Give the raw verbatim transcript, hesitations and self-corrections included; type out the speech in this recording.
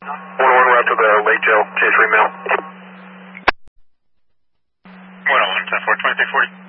one one route to the lake jail, J three mail. one oh one, ten four, twenty-six forty.